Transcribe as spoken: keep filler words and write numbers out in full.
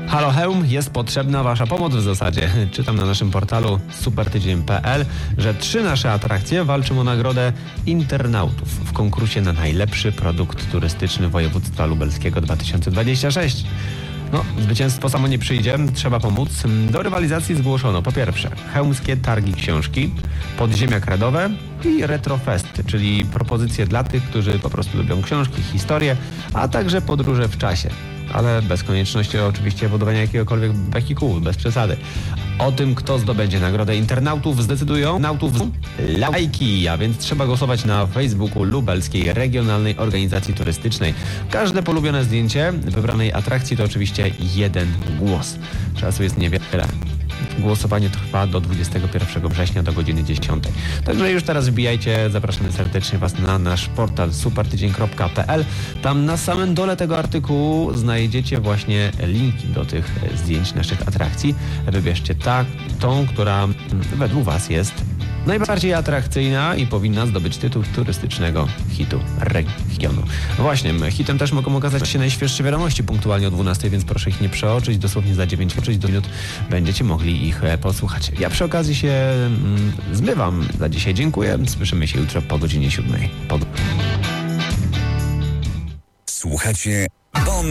Halo Chełm, jest potrzebna Wasza pomoc w zasadzie. Czytam na naszym portalu supertydzień kropka pe el, że trzy nasze atrakcje walczą o nagrodę internautów w konkursie na najlepszy produkt turystyczny województwa lubelskiego dwa tysiące dwudziestego szóstego. No, zwycięstwo samo nie przyjdzie, trzeba pomóc. Do rywalizacji zgłoszono po pierwsze chełmskie targi książki, podziemia kradowe i retrofest, czyli propozycje dla tych, którzy po prostu lubią książki, historie, a także podróże w czasie. Ale bez konieczności oczywiście budowania jakiegokolwiek wehikułu, bez przesady. O tym, kto zdobędzie nagrodę internautów, zdecydują nautów lajki, a więc trzeba głosować na Facebooku Lubelskiej Regionalnej Organizacji Turystycznej. Każde polubione zdjęcie wybranej atrakcji to oczywiście jeden głos. Czasu jest niewiele. Głosowanie trwa do dwudziestego pierwszego września do godziny dziesiątej. Także już teraz wbijajcie, zapraszamy serdecznie Was na nasz portal supertydzień kropka pe el. Tam na samym dole tego artykułu znajdziecie właśnie linki do tych zdjęć naszych atrakcji. Wybierzcie ta, tą, która według Was jest najbardziej atrakcyjna i powinna zdobyć tytuł turystycznego hitu regionu. Właśnie, hitem też mogą okazać się najświeższe wiadomości punktualnie o dwunastej, więc proszę ich nie przeoczyć. Dosłownie za dziewięć minut będziecie mogli ich posłuchać. Ja przy okazji się mm, zmywam. Za dzisiaj dziękuję. Słyszymy się jutro po godzinie siódmej. Pod... Słuchacie Bon